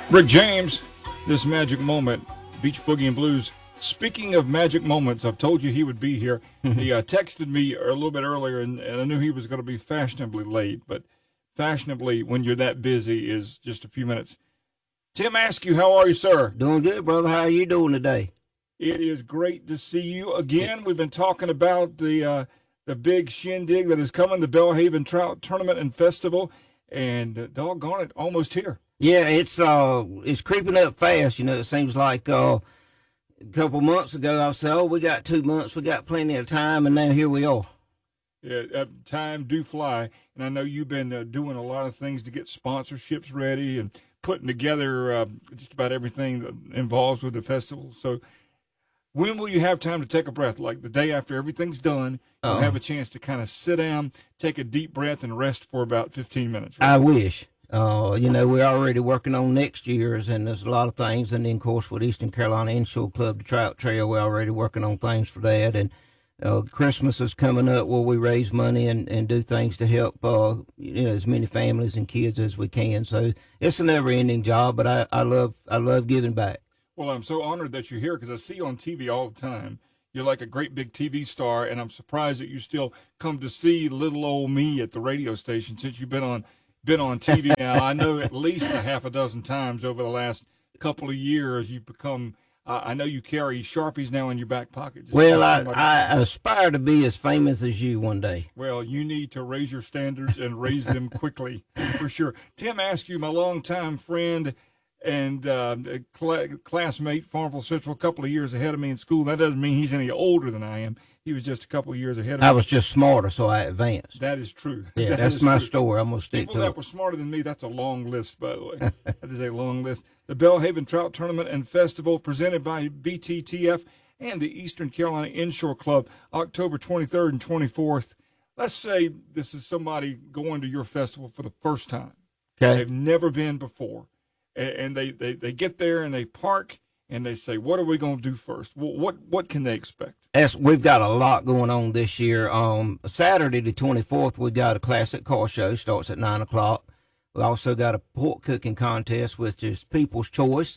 Rick James, this magic moment, Beach Boogie and Blues. Speaking of magic moments, I've told you he would be here. He texted me a little bit earlier, and I knew he was going to be fashionably late, but fashionably, when you're that busy, is just a few minutes. Tim Askew, how are you, sir? Doing good, brother. How are you doing today? It is great to see you again. We've been talking about the big shindig that is coming, the Belhaven Trout Tournament and Festival, and doggone it, almost here. Yeah, it's creeping up fast. You know, it seems like a couple months ago I said, "Oh, we got 2 months, we got plenty of time," and now here we are. Yeah, time do fly, and I know you've been doing a lot of things to get sponsorships ready and putting together just about everything that involves with the festival. So, when will you have time to take a breath? Like the day after everything's done, you'll have a chance to kind of sit down, take a deep breath, and rest for about 15 minutes. Right? I wish. You know, we're already working on next year's, and there's a lot of things. And then, of course, with Eastern Carolina Inshore Club, the Trout Trail, we're already working on things for that. And Christmas is coming up where we raise money and do things to help, you know, as many families and kids as we can. So it's a never-ending job, but I love giving back. Well, I'm so honored that you're here because I see you on TV all the time. You're like a great big TV star, and I'm surprised that you still come to see little old me at the radio station since you've been on TV now. I know at least a half a dozen times over the last couple of years you've become. I know you carry Sharpies now in your back pocket. Well, I aspire to be as famous as you one day. Well, you need to raise your standards and raise them quickly, for sure. Tim Askew, my longtime friend and classmate, Farmville Central, a couple of years ahead of me in school. That doesn't mean he's any older than I am. He was just a couple of years ahead of me. I was just smarter, so I advanced. That is true. Yeah, that's my story. I'm going to stick People to that it. were smarter than me, that's a long list, by the way. That is a long list. The Belhaven Trout Tournament and Festival presented by BTTF and the Eastern Carolina Inshore Club, October 23rd and 24th. Let's say this is somebody going to your festival for the first time. Okay. They've never been before. And they get there and they park and they say, what are we going to do first? What can they expect? We've got a lot going on this year. Saturday the 24th, we got a classic car show. Starts at 9 o'clock. We also got a pork cooking contest, which is people's choice.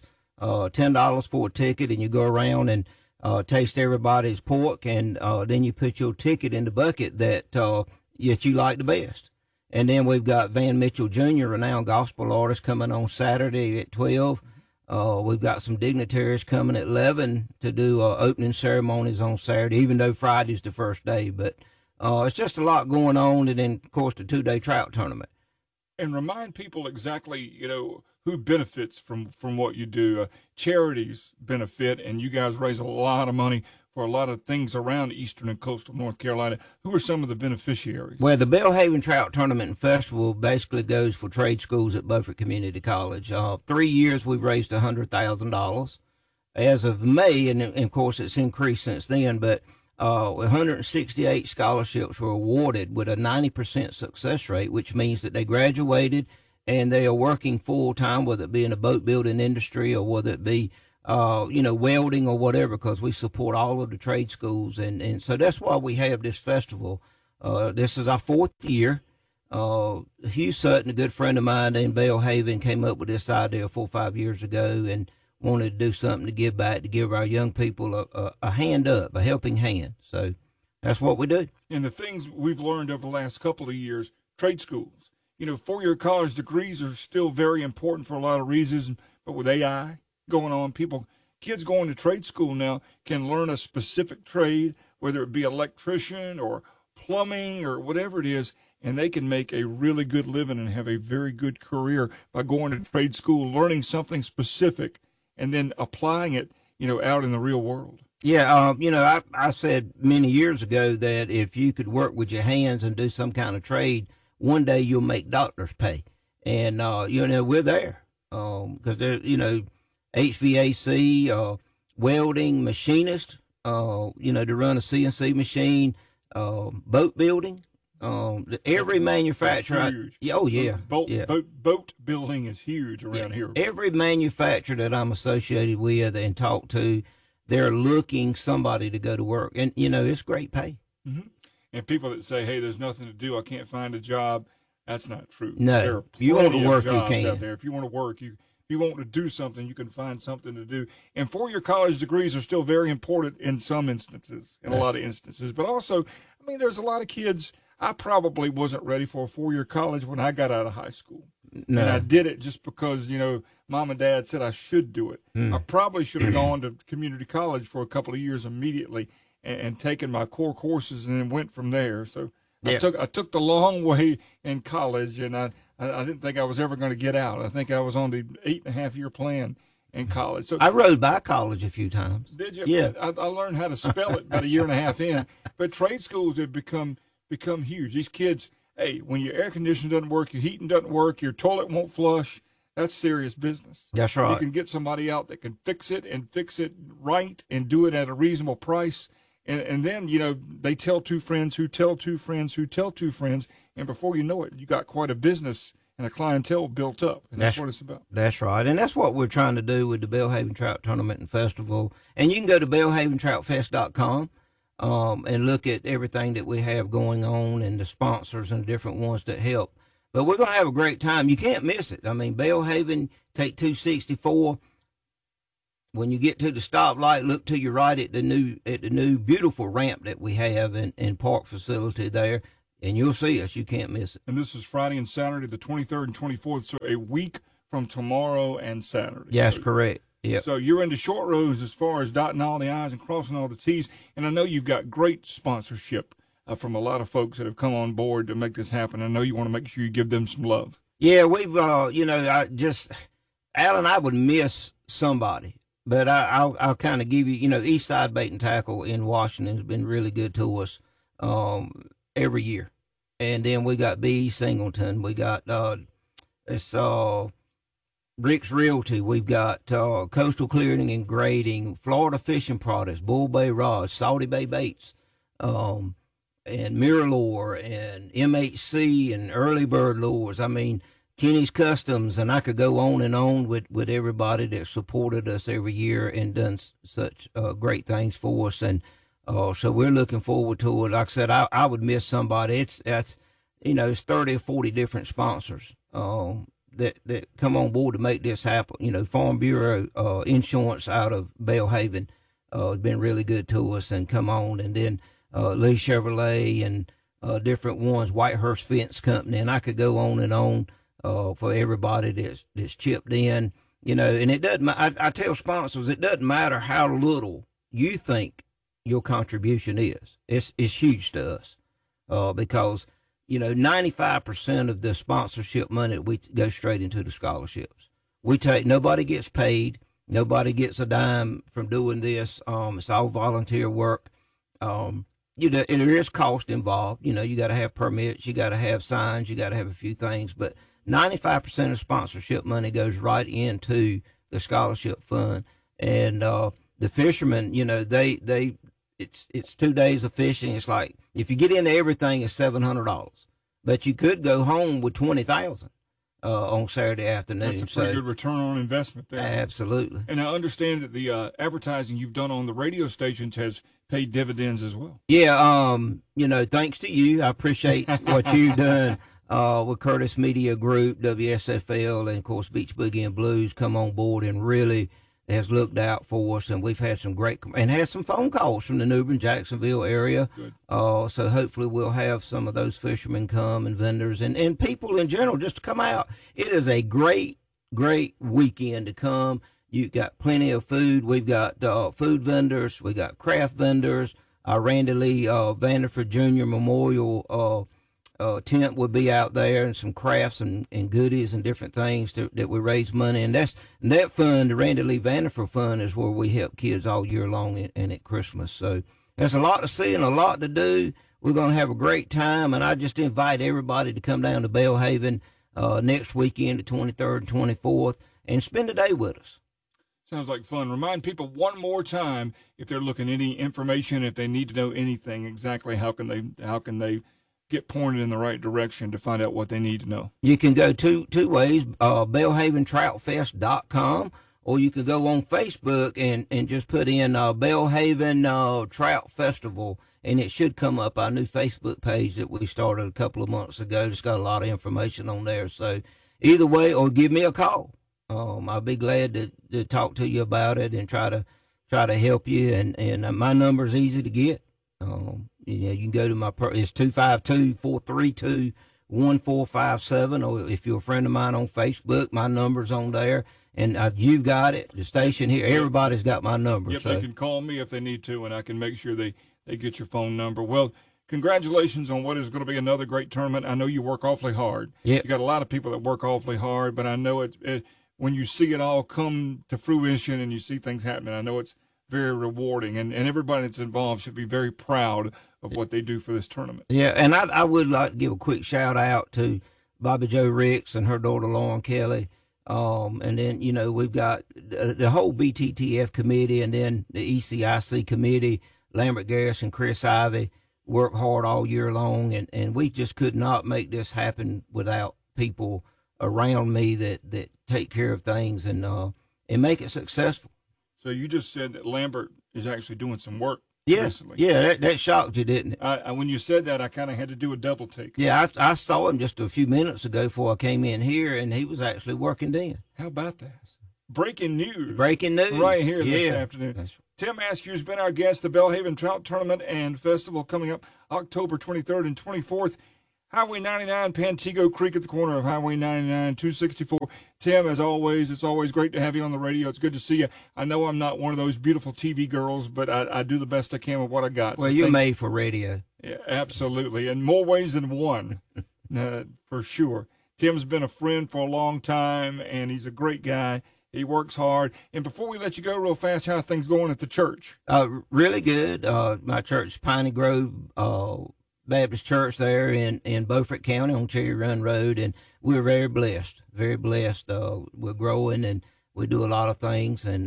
$10 for a ticket, and you go around and taste everybody's pork, and then you put your ticket in the bucket that you like the best. And then we've got Van Mitchell Jr., renowned gospel artist, coming on Saturday at 12. We've got some dignitaries coming at 11 to do opening ceremonies on Saturday, even though Friday's the first day. But it's just a lot going on, and then, of course, the 2-day trout tournament. And remind people exactly, you know, who benefits from what you do. Charities benefit, and you guys raise a lot of money for a lot of things around eastern and coastal North Carolina. Who are some of the beneficiaries? Well, the Belhaven Trout Tournament and Festival basically goes for trade schools at Beaufort Community College. 3 years we've raised $100,000. As of May, and of course it's increased since then, but 168 scholarships were awarded with a 90% success rate, which means that they graduated and they are working full-time, whether it be in the boat building industry or whether it be you know, welding or whatever, because we support all of the trade schools. And so that's why we have this festival. This is our 4th year. Hugh Sutton, a good friend of mine in Belhaven, came up with this idea 4 or 5 years ago and wanted to do something to give back, to give our young people a hand up, a helping hand. So that's what we do. And the things we've learned over the last couple of years, trade schools, you know, 4-year college degrees are still very important for a lot of reasons, but with AI going on, kids going to trade school now can learn a specific trade, whether it be electrician or plumbing or whatever it is, and they can make a really good living and have a very good career by going to trade school, learning something specific, and then applying it, you know, out in the real world. Yeah, you know, I said many years ago that if you could work with your hands and do some kind of trade, one day you'll make doctors pay. And, you know, we're there because they're, you know, HVAC, welding, machinist, you know, to run a CNC machine, boat building, every manufacturer. Huge. Oh, yeah. Boat building is huge around here. Every manufacturer that I'm associated with and talk to, they're looking somebody to go to work. And, you know, it's great pay. Mm-hmm. And people that say, hey, there's nothing to do, I can't find a job, that's not true. No. There are If you want to plenty of work, you jobs can. out there. If you want to work, if you want to do something, you can find something to do. And four-year college degrees are still very important in some instances, in a lot of instances. But also, I mean, there's a lot of kids. I probably wasn't ready for a four-year college when I got out of high school. No. And I did it just because, mom and dad said I should do it. I probably should have gone to community college for a couple of years immediately and taken my core courses and then went from there. So I took the long way in college, and I didn't think I was ever going to get out. I think I was on the 8.5-year plan in college. So I rode by college a few times. did you? Yeah. I learned how to spell it about a year and a half in. But trade schools have become huge. These kids, hey, when your air conditioning doesn't work, your heating doesn't work, your toilet won't flush, that's serious business. That's right. You can get somebody out that can fix it and fix it right and do it at a reasonable price. And then, they tell two friends who tell two friends who tell two friends. And before you know it, you got quite a business and a clientele built up. And that's what it's about. That's right. And that's what we're trying to do with the Belhaven Trout Tournament and Festival. And you can go to belhaventroutfest.com and look at everything that we have going on and the sponsors and the different ones that help. But we're going to have a great time. You can't miss it. I mean, Belhaven, take 264. When you get to the stoplight, look to your right at the new beautiful ramp that we have in park facility there, and you'll see us. You can't miss it. And this is Friday and Saturday, the 23rd and 24th, so a week from tomorrow and Saturday. Yes, correct. Yeah. So you're into short rows as far as dotting all the I's and crossing all the T's, and I know you've got great sponsorship from a lot of folks that have come on board to make this happen. I know you want to make sure you give them some love. Yeah, we've, Al and I would miss somebody. But I'll kind of give you, Eastside Bait and Tackle in Washington has been really good to us every year. And then we got B. Singleton. We got Rick's Realty. We've got Coastal Clearing and Grading, Florida Fishing Products, Bull Bay Rods, Salty Bay Baits, and Mirror and MHC and Early Bird Lures. I mean, Kenny's Customs, and I could go on with everybody that supported us every year and done such great things for us. And so we're looking forward to it. Like I said, I would miss somebody. It's 30 or 40 different sponsors that come on board to make this happen. Farm Bureau Insurance out of Belhaven has been really good to us and come on. And then Lee Chevrolet and different ones, Whitehurst Fence Company, and I could go on and on. For everybody that's chipped in, and it doesn't. I tell sponsors, it doesn't matter how little you think your contribution is. It's huge to us, because 95% of the sponsorship money we go straight into the scholarships. Nobody gets paid, nobody gets a dime from doing this. It's all volunteer work. There is cost involved. You got to have permits, you got to have signs, you got to have a few things, but 95% of sponsorship money goes right into the scholarship fund. And the fishermen, it's 2 days of fishing. It's like, if you get into everything, it's $700. But you could go home with $20,000 on Saturday afternoon. That's a pretty good return on investment there. Absolutely. And I understand that the advertising you've done on the radio stations has paid dividends as well. Yeah, thanks to you. I appreciate what you've done. With Curtis Media Group, WSFL, and of course Beach Boogie and Blues come on board and really has looked out for us, and we've had some had some phone calls from the New Bern, Jacksonville area. Good. So hopefully we'll have some of those fishermen come and vendors and people in general just to come out. It is a great weekend to come. You got plenty of food. We've got food vendors. We got craft vendors. Randy Lee Vanderford Jr. Memorial tent would be out there, and some crafts and goodies and different things that we raise money. And that fund, the Randy Lee Vanderford Fund, is where we help kids all year long and at Christmas. So there's a lot to see and a lot to do. We're going to have a great time, and I just invite everybody to come down to Belhaven next weekend, the 23rd and 24th, and spend a day with us. Sounds like fun. Remind people one more time, if they're looking any information, if they need to know anything, exactly how can they get pointed in the right direction to find out what they need to know? You can go two ways, belhaventroutfest.com, or you can go on Facebook and just put in Belhaven Trout Festival, and it should come up, our new Facebook page that we started a couple of months ago. It's got a lot of information on there. So either way, or give me a call. I'll be glad to talk to you about it and try to help you. And my number's easy to get. You can go to it's 252-432-1457, or if you're a friend of mine on Facebook, my number's on there. And you've got it. The station here, everybody's got my number. Yep, so they can call me if they need to, and I can make sure they get your phone number. Well, congratulations on what is going to be another great tournament. I know you work awfully hard. Yep. You got a lot of people that work awfully hard, but I know it when you see it all come to fruition and you see things happening, I know it's very rewarding, and everybody that's involved should be very proud of what they do for this tournament. Yeah, and I would like to give a quick shout out to Bobby Joe Ricks and her daughter Lauren Kelly. And then, we've got the whole BTTF committee, and then the ECIC committee, Lambert Garrison, Chris Ivy, work hard all year long. And we just could not make this happen without people around me that take care of things and make it successful. So you just said that Lambert is actually doing some work. Yeah, recently. Yeah, that shocked you, didn't it? When you said that, I kind of had to do a double take. Yeah, I saw him just a few minutes ago before I came in here, and he was actually working then. How about that? Breaking news. Breaking news. Right here this afternoon. That's Tim Askew's been our guest. The Belhaven Trout Tournament and Festival coming up October 23rd and 24th. Highway 99, Pantego Creek at the corner of Highway 99, 264. Tim, as always, it's always great to have you on the radio. It's good to see you. I know I'm not one of those beautiful TV girls, but I do the best I can with what I got. Well, you're made for radio. Yeah, absolutely. In more ways than one, for sure. Tim's been a friend for a long time, and he's a great guy. He works hard. And before we let you go real fast, how are things going at the church? Really good. My church, Piney Grove Baptist Church there in Beaufort County on Cherry Run Road, and we're very blessed, very blessed. We're growing, and we do a lot of things, and